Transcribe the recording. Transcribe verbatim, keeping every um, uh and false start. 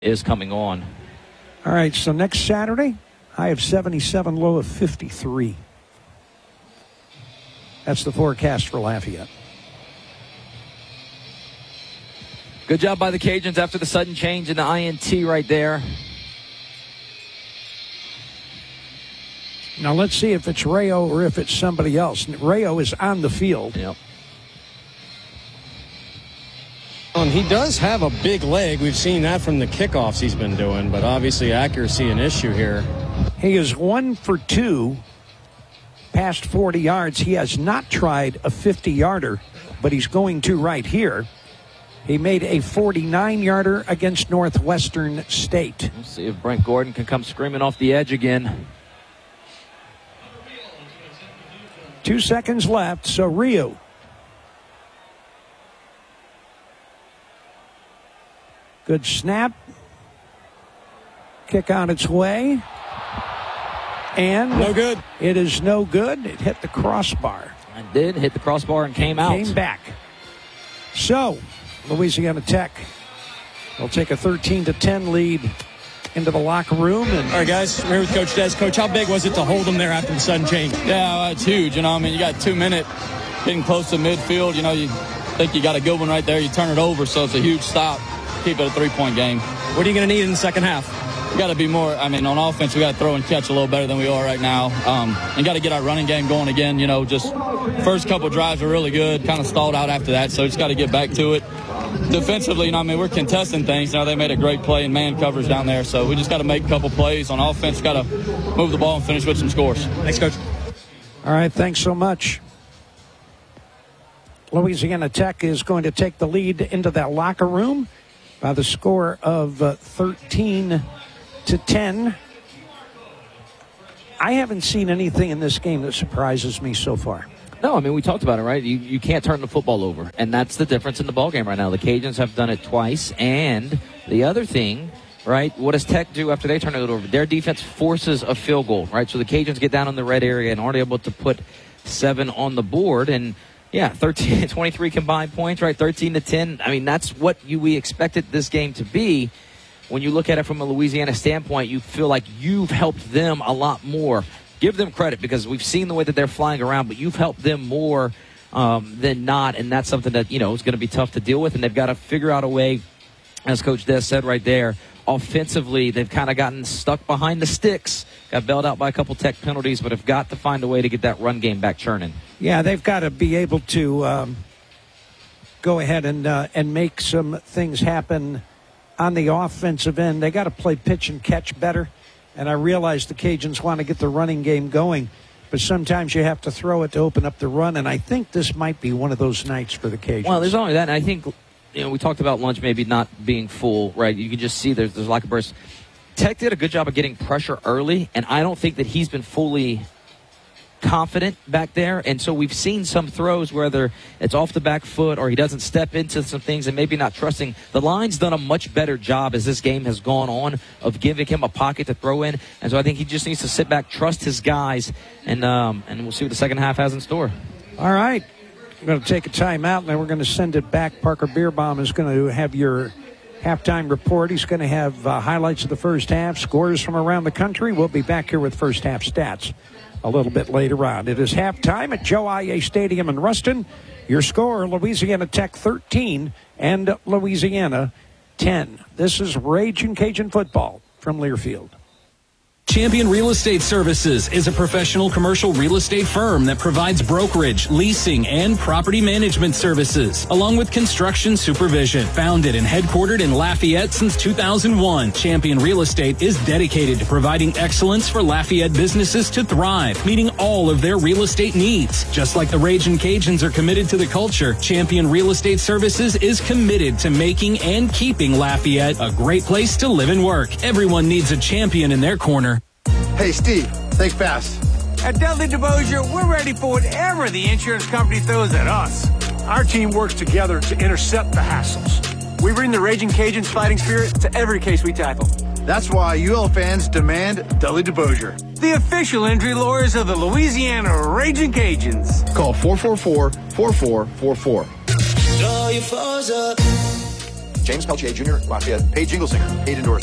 is coming on. All right, so next Saturday, high of seventy-seven, low of fifty-three. That's the forecast for Lafayette. Good job by the Cajuns after the sudden change in the I N T right there. Now let's see if it's Rayo or if it's somebody else. Rayo is on the field. Yep. And he does have a big leg. We've seen that from the kickoffs he's been doing, but obviously accuracy an issue here. He is one for two past forty yards. He has not tried a fifty-yarder, but he's going to right here. He made a forty-nine-yarder against Northwestern State. We'll see if Brent Gordon can come screaming off the edge again. Two seconds left, so Rio. Good snap. Kick on its way. And no good. It is no good. It hit the crossbar. It did hit the crossbar and came out. Came back. So, Louisiana Tech will take a thirteen to ten lead into the locker room. And all right, guys, we're here with Coach Des. Coach, how big was it to hold them there after the sudden change? Yeah, well, it's huge. You know, I mean, you got two minutes getting close to midfield. You know, you think you got a good one right there. You turn it over, so it's a huge stop. Keep it a three-point game. What are you going to need in the second half? We got to be more, I mean, on offense, we got to throw and catch a little better than we are right now. Um, and got to get our running game going again. You know, just first couple drives were really good, kind of stalled out after that, so just got to get back to it. Defensively, you know, I mean, we're contesting things. You know, they made a great play in man coverage down there, so we just got to make a couple plays. On offense, got to move the ball and finish with some scores. Thanks, Coach. All right, thanks so much. Louisiana Tech is going to take the lead into that locker room by the score of uh, thirteen to ten. I haven't seen anything in this game that surprises me so far. No, I mean, we talked about it, right? You you can't turn the football over, and that's the difference in the ballgame right now. The Cajuns have done it twice, and the other thing, right, what does Tech do after they turn it over? Their defense forces a field goal, right? So the Cajuns get down in the red area and aren't able to put seven on the board, and yeah, thirteen, twenty-three combined points, right? thirteen to ten. I mean, that's what you, we expected this game to be. When you look at it from a Louisiana standpoint, you feel like you've helped them a lot more. Give them credit because we've seen the way that they're flying around, but you've helped them more um, than not, and that's something that, you know, is going to be tough to deal with, and they've got to figure out a way, as Coach Des said right there, offensively, they've kind of gotten stuck behind the sticks, got bailed out by a couple Tech penalties, but have got to find a way to get that run game back churning. Yeah, they've got to be able to um, go ahead and uh, and make some things happen on the offensive end. They got to play pitch and catch better. And I realize the Cajuns want to get the running game going, but sometimes you have to throw it to open up the run, and I think this might be one of those nights for the Cajuns. Well, there's only that, and I think, you know, we talked about lunch maybe not being full, right? You can just see there's, there's like a burst. Tech did a good job of getting pressure early, and I don't think that he's been fully confident back there, and so we've seen some throws whether it's off the back foot or he doesn't step into some things and maybe not trusting. The line's done a much better job as this game has gone on of giving him a pocket to throw in, and so I think he just needs to sit back, trust his guys, and um, and we'll see what the second half has in store. All right, we're going to take a timeout, and then we're going to send it back. Parker Beerbaum is going to have your halftime report. He's going to have uh, highlights of the first half, scores from around the country. We'll be back here with first half stats a little bit later on. It is halftime at Joe I A Stadium in Ruston. Your score, Louisiana Tech thirteen and Louisiana ten. This is Ragin' Cajun football from Learfield. Champion Real Estate Services is a professional commercial real estate firm that provides brokerage, leasing, and property management services, along with construction supervision. Founded and headquartered in Lafayette since two thousand one, Champion Real Estate is dedicated to providing excellence for Lafayette businesses to thrive, meeting all of their real estate needs. Just like the Ragin' Cajuns are committed to the culture, Champion Real Estate Services is committed to making and keeping Lafayette a great place to live and work. Everyone needs a champion in their corner. Hey, Steve, think fast. At Dudley DeBosier, we're ready for whatever the insurance company throws at us. Our team works together to intercept the hassles. We bring the Ragin' Cajuns fighting spirit to every case we tackle. That's why U L fans demand Dudley DeBosier, the official injury lawyers of the Louisiana Ragin' Cajuns. Call four four four, four four four four. James Peltier Junior, Lafayette, paid jingle singer, paid endorsement.